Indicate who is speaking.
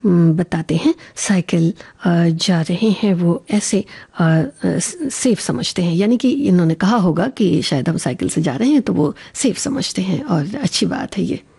Speaker 1: बताते हैं साइकिल जा रहे हैं वो ऐसे सेफ समझते हैं, यानी कि इन्होंने कहा होगा कि शायद हम साइकिल से जा रहे हैं तो वो सेफ समझते हैं और अच्छी बात है ये।